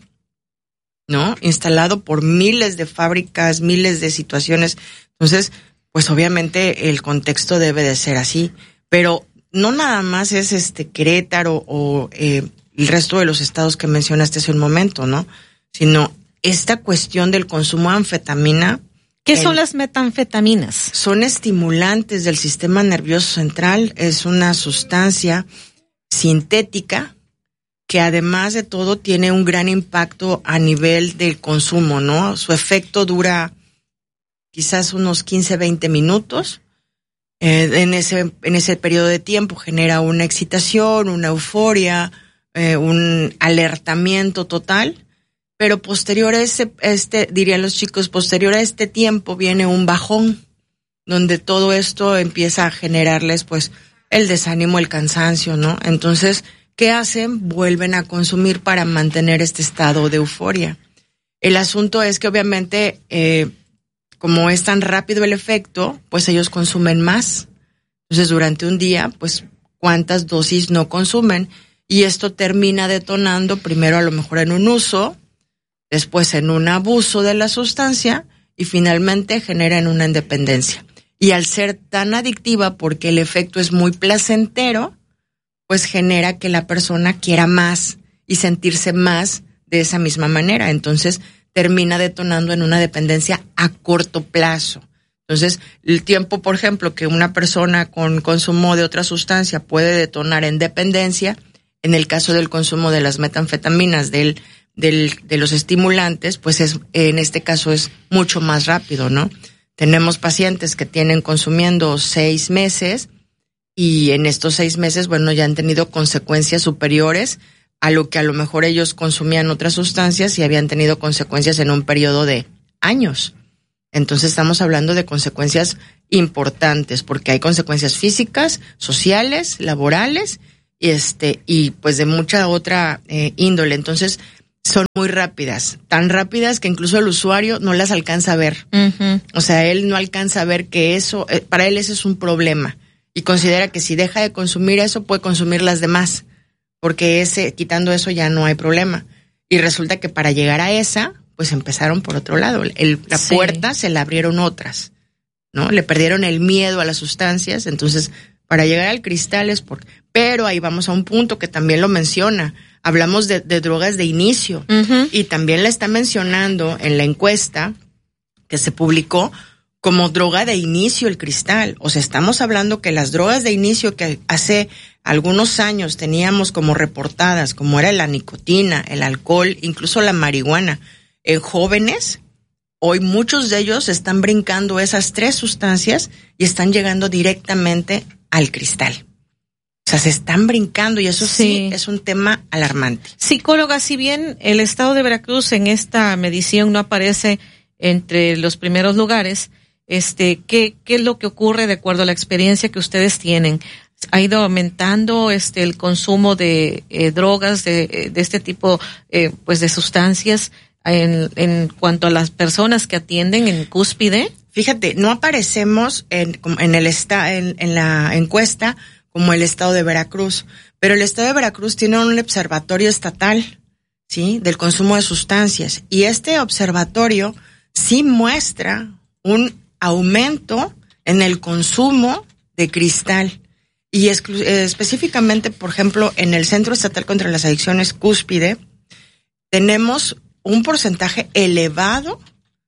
¿no? Instalado por miles de fábricas, miles de situaciones. Entonces, pues obviamente el contexto debe de ser así. Pero no nada más es Querétaro o el resto de los estados que mencionaste hace un momento, ¿no? Sino esta cuestión del consumo de anfetamina. ¿Qué son las metanfetaminas? Son estimulantes del sistema nervioso central. Es una sustancia sintética que además de todo tiene un gran impacto a nivel del consumo, ¿no? Su efecto dura quizás unos 15-20 minutos. En ese periodo de tiempo genera una excitación, una euforia, un alertamiento total. Pero posterior a dirían los chicos, posterior a este tiempo viene un bajón, donde todo esto empieza a generarles, pues, el desánimo, el cansancio, ¿no? Entonces, ¿qué hacen? Vuelven a consumir para mantener este estado de euforia. El asunto es que, obviamente, como es tan rápido el efecto, pues ellos consumen más. Entonces, durante un día, pues, ¿cuántas dosis no consumen? Y esto termina detonando primero a lo mejor en un uso, después en un abuso de la sustancia y finalmente genera en una dependencia. Y al ser tan adictiva, porque el efecto es muy placentero, pues genera que la persona quiera más y sentirse más de esa misma manera. Entonces termina detonando en una dependencia a corto plazo. Entonces, el tiempo, por ejemplo, que una persona con consumo de otra sustancia puede detonar en dependencia, en el caso del consumo de las metanfetaminas, de los estimulantes, pues en este caso es mucho más rápido, ¿no? Tenemos pacientes que tienen consumiendo 6 meses y en estos 6 meses, bueno, ya han tenido consecuencias superiores a lo que a lo mejor ellos consumían otras sustancias y habían tenido consecuencias en un periodo de años. Entonces estamos hablando de consecuencias importantes, porque hay consecuencias físicas, sociales, laborales, y pues de mucha otra índole. Entonces son muy rápidas, tan rápidas que incluso el usuario no las alcanza a ver. Uh-huh. O sea, él no alcanza a ver que eso, para él ese es un problema, y considera que si deja de consumir eso, puede consumir las demás, porque quitando eso ya no hay problema. Y resulta que para llegar a esa, pues empezaron por otro lado. La puerta se la abrieron otras, ¿no? Le perdieron el miedo a las sustancias, entonces para llegar al cristal pero ahí vamos a un punto que también lo menciona. Hablamos de drogas de inicio, uh-huh, y también la está mencionando en la encuesta que se publicó como droga de inicio el cristal. O sea, estamos hablando que las drogas de inicio que hace algunos años teníamos como reportadas, como era la nicotina, el alcohol, incluso la marihuana, en jóvenes, hoy muchos de ellos están brincando esas 3 sustancias y están llegando directamente al cristal. O sea, se están brincando y eso sí es un tema alarmante. Psicóloga, si bien el estado de Veracruz en esta medición no aparece entre los primeros lugares, ¿qué es lo que ocurre de acuerdo a la experiencia que ustedes tienen? ¿Ha ido aumentando el consumo de drogas, de este tipo pues de sustancias en cuanto a las personas que atienden en Cúspide? Fíjate, no aparecemos en la encuesta como el estado de Veracruz, pero el estado de Veracruz tiene un observatorio estatal, ¿sí?, del consumo de sustancias, y este observatorio sí muestra un aumento en el consumo de cristal, y específicamente, por ejemplo, en el Centro Estatal contra las Adicciones Cúspide, tenemos un porcentaje elevado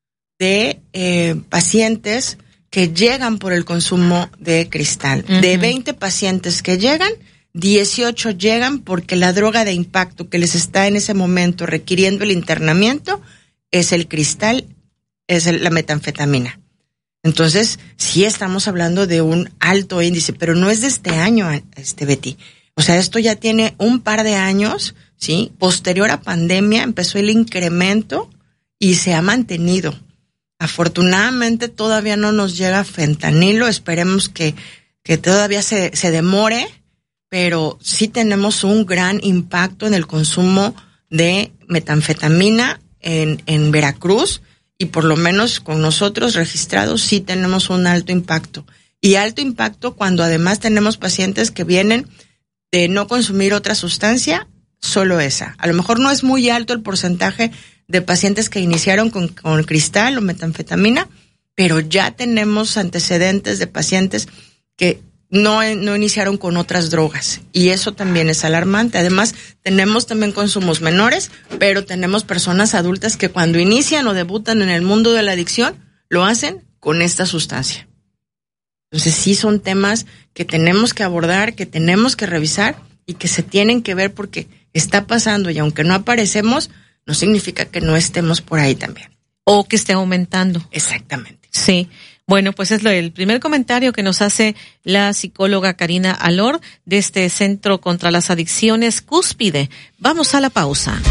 de pacientes que llegan por el consumo de cristal. Uh-huh. De 20 pacientes que llegan, 18 llegan porque la droga de impacto que les está en ese momento requiriendo el internamiento es el cristal, la metanfetamina. Entonces, sí estamos hablando de un alto índice, pero no es de este año, Betty. O sea, esto ya tiene un par de años, ¿sí? Posterior a pandemia empezó el incremento y se ha mantenido. Afortunadamente todavía no nos llega fentanilo, esperemos que todavía se demore, pero sí tenemos un gran impacto en el consumo de metanfetamina en Veracruz, y por lo menos con nosotros registrados sí tenemos un alto impacto. Y alto impacto cuando además tenemos pacientes que vienen de no consumir otra sustancia, solo esa. A lo mejor no es muy alto el porcentaje de pacientes que iniciaron con cristal o metanfetamina, pero ya tenemos antecedentes de pacientes que no iniciaron con otras drogas, y eso también es alarmante. Además, tenemos también consumos menores, pero tenemos personas adultas que cuando inician o debutan en el mundo de la adicción, lo hacen con esta sustancia. Entonces sí son temas que tenemos que abordar, que tenemos que revisar y que se tienen que ver porque está pasando, y aunque no aparecemos, no significa que no estemos por ahí también. O que esté aumentando. Exactamente. Sí. Bueno, pues es el primer comentario que nos hace la psicóloga Karina Alor de este Centro contra las Adicciones Cúspide. Vamos a la pausa.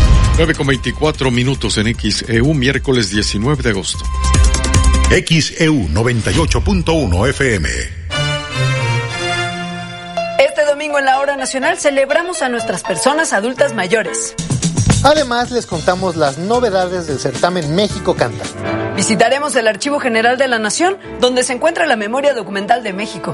9:24 en XEU, miércoles 19 de agosto. XEU 98.1 FM. Este domingo en la Hora Nacional celebramos a nuestras personas adultas mayores. Además, les contamos las novedades del certamen México Canta. Visitaremos el Archivo General de la Nación, donde se encuentra la memoria documental de México.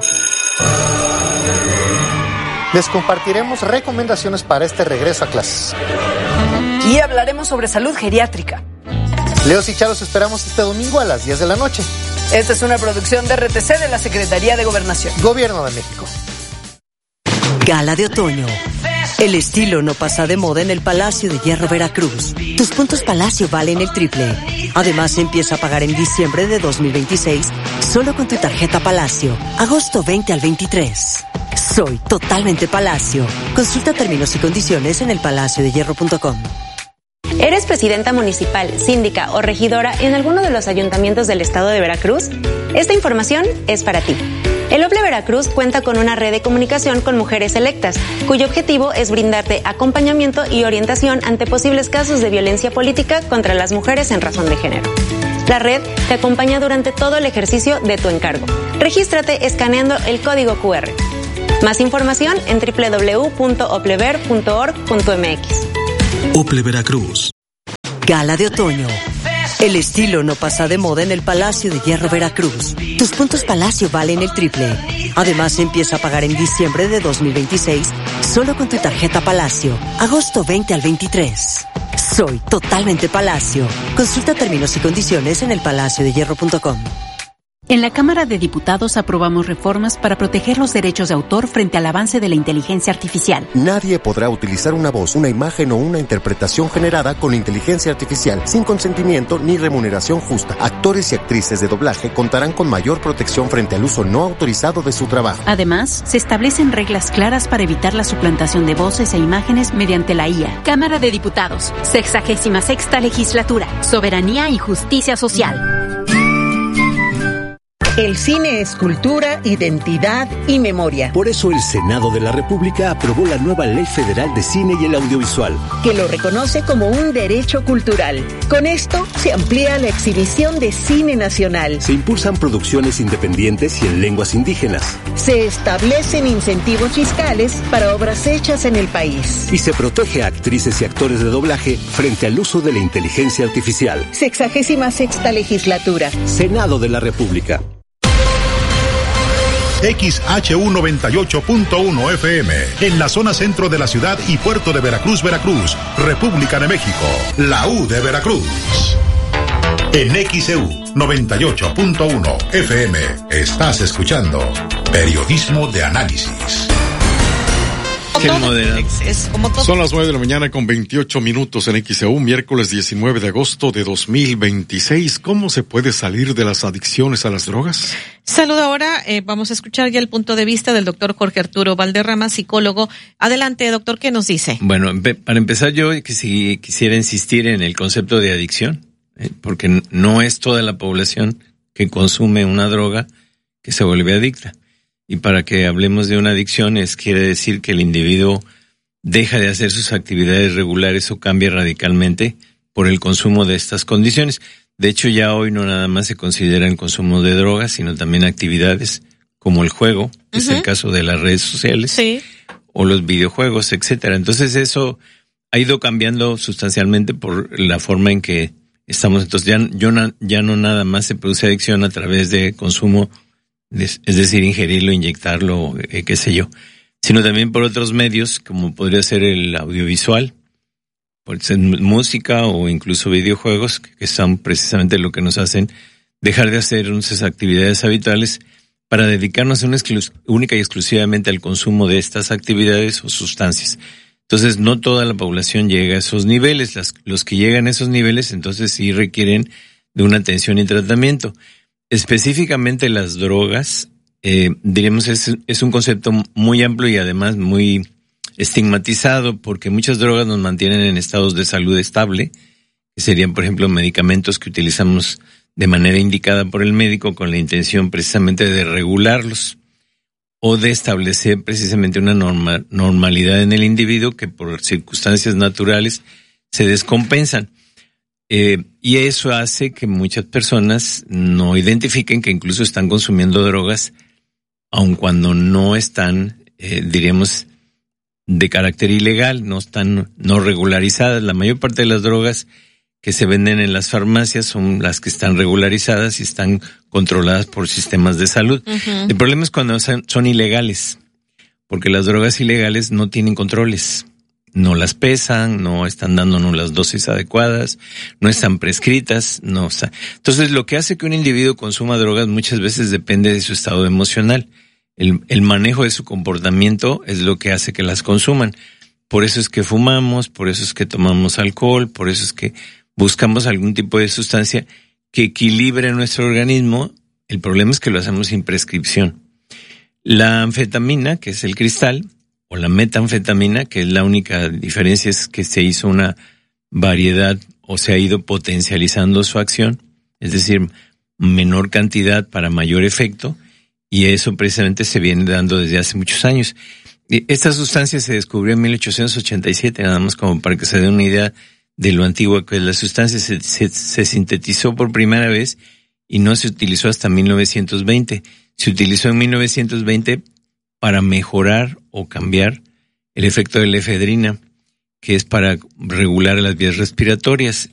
Les compartiremos recomendaciones para este regreso a clases. Y hablaremos sobre salud geriátrica. Leos y Charos esperamos este domingo a las 10 de la noche. Esta es una producción de RTC de la Secretaría de Gobernación. Gobierno de México. Gala de otoño. El estilo no pasa de moda en el Palacio de Hierro Veracruz. Tus puntos Palacio valen el triple. Además, empieza a pagar en diciembre de 2026 solo con tu tarjeta Palacio. Agosto 20 al 23. Soy totalmente Palacio. Consulta términos y condiciones en elpalaciodehierro.com. ¿Eres presidenta municipal, síndica o regidora en alguno de los ayuntamientos del estado de Veracruz? Esta información es para ti. El OPLE Veracruz cuenta con una red de comunicación con mujeres electas, cuyo objetivo es brindarte acompañamiento y orientación ante posibles casos de violencia política contra las mujeres en razón de género. La red te acompaña durante todo el ejercicio de tu encargo. Regístrate escaneando el código QR. Más información en www.oplever.org.mx. OPLE Veracruz. Gala de otoño. El estilo no pasa de moda en el Palacio de Hierro Veracruz. Tus puntos Palacio valen el triple. Además, empieza a pagar en diciembre de 2026 solo con tu tarjeta Palacio. Agosto 20 al 23. Soy totalmente Palacio. Consulta términos y condiciones en elpalaciodehierro.com. En la Cámara de Diputados aprobamos reformas para proteger los derechos de autor frente al avance de la inteligencia artificial. Nadie podrá utilizar una voz, una imagen o una interpretación generada con inteligencia artificial sin consentimiento ni remuneración justa. Actores y actrices de doblaje contarán con mayor protección frente al uso no autorizado de su trabajo. Además, se establecen reglas claras para evitar la suplantación de voces e imágenes mediante la IA. Cámara de Diputados, 66ª Legislatura, Soberanía y Justicia Social. El cine es cultura, identidad y memoria. Por eso el Senado de la República aprobó la nueva Ley Federal de Cine y el Audiovisual, que lo reconoce como un derecho cultural. Con esto se amplía la exhibición de cine nacional. Se impulsan producciones independientes y en lenguas indígenas. Se establecen incentivos fiscales para obras hechas en el país. Y se protege a actrices y actores de doblaje frente al uso de la inteligencia artificial. 66ª Legislatura. Senado de la República. XHU 98.1 FM, en la zona centro de la ciudad y puerto de Veracruz, Veracruz, República de México, la U de Veracruz. En XEU 98.1 FM, estás escuchando Periodismo de Análisis. Son las 9 de la mañana con 28 minutos en XEU, miércoles 19 de agosto de 2026. ¿Cómo se puede salir de las adicciones a las drogas? Saludo ahora, vamos a escuchar ya el punto de vista del doctor Jorge Arturo Valderrama, psicólogo. Adelante, doctor, ¿qué nos dice? Bueno, para empezar yo quisiera insistir en el concepto de adicción, porque no es toda la población que consume una droga que se vuelve adicta. Y para que hablemos de una adicción quiere decir que el individuo deja de hacer sus actividades regulares o cambia radicalmente por el consumo de estas condiciones. De hecho, ya hoy no nada más se considera el consumo de drogas, sino también actividades como el juego, que es el caso de las redes sociales, o los videojuegos, etcétera. Entonces eso ha ido cambiando sustancialmente por la forma en que estamos. Entonces ya no nada más se produce adicción a través de consumo, es decir, ingerirlo, inyectarlo, qué sé yo, sino también por otros medios, como podría ser el audiovisual, por ser música o incluso videojuegos, que son precisamente lo que nos hacen dejar de hacer nuestras actividades habituales para dedicarnos única y exclusivamente al consumo de estas actividades o sustancias. Entonces, no toda la población llega a esos niveles. Los que llegan a esos niveles, entonces sí requieren de una atención y tratamiento. Específicamente las drogas, diríamos, es un concepto muy amplio y además muy estigmatizado, porque muchas drogas nos mantienen en estados de salud estable, que serían, por ejemplo, medicamentos que utilizamos de manera indicada por el médico con la intención precisamente de regularlos o de establecer precisamente una normalidad en el individuo que por circunstancias naturales se descompensan. Y eso hace que muchas personas no identifiquen que incluso están consumiendo drogas, aun cuando no están, diríamos, de carácter ilegal, no están no regularizadas. La mayor parte de las drogas que se venden en las farmacias son las que están regularizadas y están controladas por sistemas de salud. El problema es cuando son ilegales, porque las drogas ilegales no tienen controles. No las pesan, no están dándonos las dosis adecuadas, no están prescritas, no. Entonces, lo que hace que un individuo consuma drogas muchas veces depende de su estado emocional. El manejo de su comportamiento es lo que hace que las consuman. Por eso es que fumamos, por eso es que tomamos alcohol, por eso es que buscamos algún tipo de sustancia que equilibre nuestro organismo El problema es que lo hacemos sin prescripción. La anfetamina, que es el cristal, o la metanfetamina, que es la única diferencia, es que se hizo una variedad o se ha ido potencializando su acción, es decir, menor cantidad para mayor efecto, y eso precisamente se viene dando desde hace muchos años. Esta sustancia se descubrió en 1887, nada más como para que se dé una idea de lo antiguo que es la sustancia. Se sintetizó por primera vez y no se utilizó hasta 1920. Se utilizó en 1920 para mejorar o cambiar el efecto de la efedrina, que es para regular las vías respiratorias.